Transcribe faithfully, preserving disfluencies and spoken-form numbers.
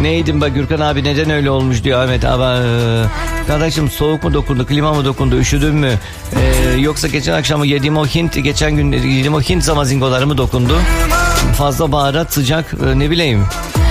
Neydim bak Gürkan abi, neden öyle olmuş diyor Ahmet abi. Kardeşim, soğuk mu dokundu, klima mı dokundu, üşüdün mü? Ee, yoksa geçen akşam yediğim o Hint, geçen gün yediğim o Hint zamazingoları mı dokundu? Fazla baharat, sıcak, ne bileyim.